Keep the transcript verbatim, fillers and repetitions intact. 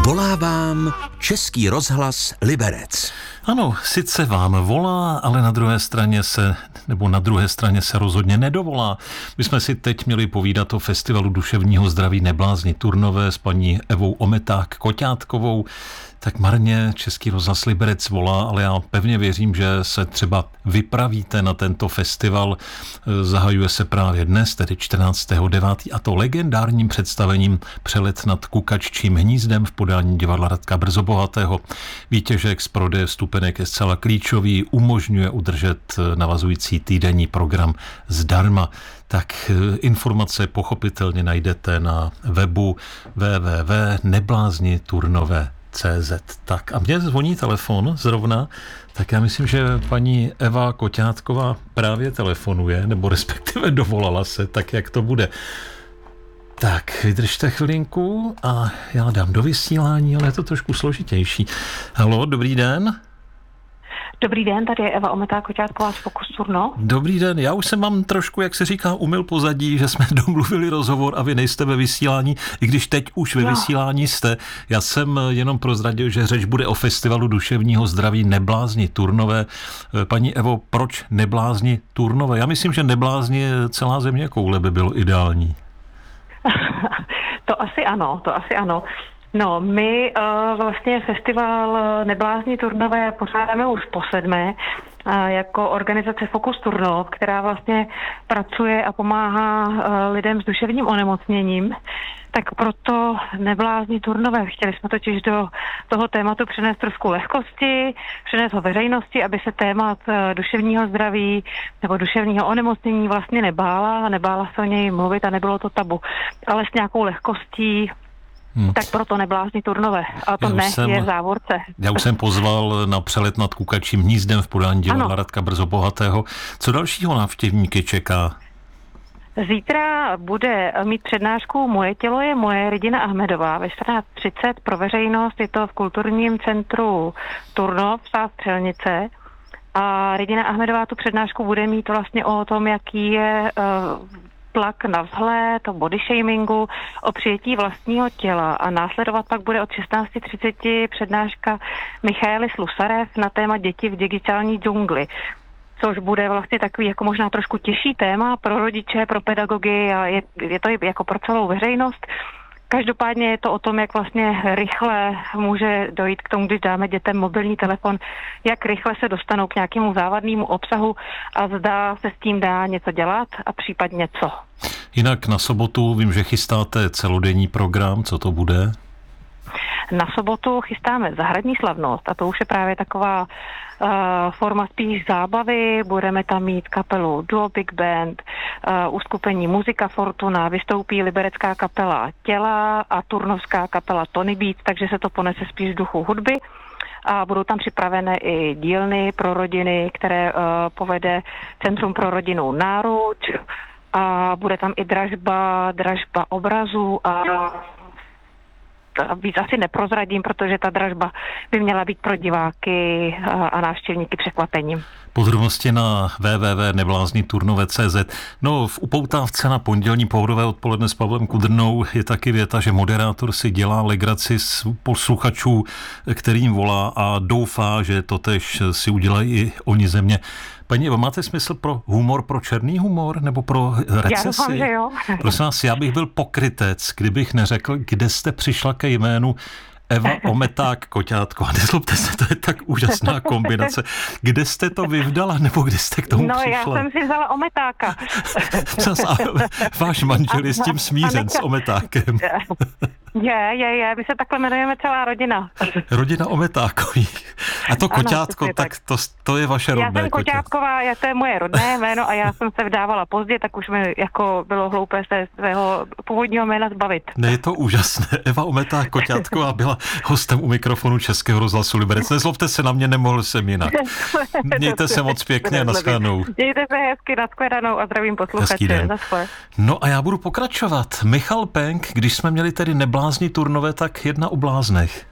Volá vám Český rozhlas Liberec. Ano, sice vám volá, ale na druhé straně se, nebo na druhé straně se rozhodně nedovolá. My jsme si teď měli povídat o festivalu duševního zdraví Neblázni Turnové s paní Evou Ometák-Koťátkovou. Tak marně Český rozhlas Liberec volá, ale já pevně věřím, že se třeba vypravíte na tento festival. Zahajuje se právě dnes, tedy čtrnáctého devátého a to legendárním představením Přelet nad kukaččím hnízdem v podání divadla Radka Brzobohatého. Výtěžek z prodeje vstupenek je zcela klíčový, umožňuje udržet navazující týdenní program zdarma. Tak informace pochopitelně najdete na webu w w w tečka neblázni turnové tečka cé zet. Tak a mně zvoní telefon zrovna, tak já myslím, že paní Eva Koťátková právě telefonuje, nebo respektive dovolala se, tak jak to bude. Tak, vydržte chvilinku a já dám do vysílání, ale je to trošku složitější. Haló, dobrý den. Dobrý den, tady je Eva Ometák-Koťátková z Focus Turno. Dobrý den, já už jsem vám trošku, jak se říká, umyl pozadí, že jsme domluvili rozhovor a vy nejste ve vysílání, i když teď už ve jo. vysílání jste. Já jsem jenom prozradil, že řeč bude o festivalu duševního zdraví Neblázni Turnové. Paní Evo, proč Neblázni Turnové? Já myslím, že Neblázni celá země koule by bylo ideální. To asi ano, to asi ano. No, my uh, vlastně festival Neblázni Turnové pořádáme už po sedmé uh, jako organizace Focus Turno, která vlastně pracuje a pomáhá uh, lidem s duševním onemocněním. Tak proto Neblázni Turnové. Chtěli jsme totiž do toho tématu přinést trošku lehkosti, přinést ho veřejnosti, aby se témat uh, duševního zdraví nebo duševního onemocnění vlastně nebála a nebála se o něj mluvit a nebylo to tabu, ale s nějakou lehkostí. Hmm. Tak proto Neblázni Turnové, ale to ne jsem, je v závorce. Já už jsem pozval na Přelet nad kukačím hnízdem v podání divadla Radka Brzobohatého. Co dalšího návštěvníky čeká? Zítra bude mít přednášku Moje tělo je moje Regina Ahmedová ve čtrnáct třicet pro veřejnost. Je to v kulturním centru Turnov, Střelnice. A Regina Ahmedová tu přednášku bude mít vlastně o tom, jaký je uh, tlak na vzhled, o body shamingu, o přijetí vlastního těla a následovat pak bude od šestnáct třicet přednáška Michaely Slusarev na téma děti v digitální džungli, což bude vlastně takový jako možná trošku těžší téma pro rodiče, pro pedagogy a je, je to jako pro celou veřejnost. Každopádně je to o tom, jak vlastně rychle může dojít k tomu, když dáme dětem mobilní telefon, jak rychle se dostanou k nějakému závadnému obsahu a zda se s tím dá něco dělat a případně co. Jinak na sobotu vím, že chystáte celodenní program, co to bude? Na sobotu chystáme zahradní slavnost a to už je právě taková uh, forma spíš zábavy. Budeme tam mít kapelu Duo Big Band, uh, uskupení Muzika Fortuna, vystoupí liberecká kapela Těla a turnovská kapela Tony Beat, takže se to ponese spíš v duchu hudby. A budou tam připravené i dílny pro rodiny, které uh, povede Centrum pro rodinu Náruč a bude tam i dražba, dražba obrazů a víc asi neprozradím, protože ta dražba by měla být pro diváky a návštěvníky překvapením. Podrobnosti na w w w tečka neblázni turnové tečka cé zet. No, v upoutávce na pondělní pohodové odpoledne s Pavlem Kudrnou je taky věta, že moderátor si dělá legraci z posluchačů, kterým volá a doufá, že totež si udělají i oni ze mě. Paní Evo, máte smysl pro humor, pro černý humor nebo pro recesi? Já doufám, že jo. Prosím vás, já bych byl pokrytec, kdybych neřekl, kde jste přišla ke jménu Eva Ometák-Koťátková. Nezlobte se, to je tak úžasná kombinace. Kde jste to vyvdala, nebo kde jste k tomu no, přišla? No, já jsem si vzala Ometáka. Váš manžel je s tím smířen, s Ometákem. Je, je, je, my se takhle jmenujeme celá rodina. Rodina Ometákových. A to ano, Koťátko, tak, tak to, to je vaše rodné. Já jsem Koťátková, já, to je moje rodné jméno a já jsem se vdávala pozdě, tak už mi jako bylo hloupé se svého původního jména zbavit. Ne, je to úžasné. Eva Ometák-Koťátková byla hostem u mikrofonu Českého rozhlasu Liberec. Nezlobte se na mě, nemohl jsem jinak. Mějte se moc pěkně, nashledanou. Mějte se hezky, nashledanou a zdravím posluchače. No a já budu pokračovat. Michal Penk, když jsme měli tedy Neblázni Turnové, tak jedna o bláznech.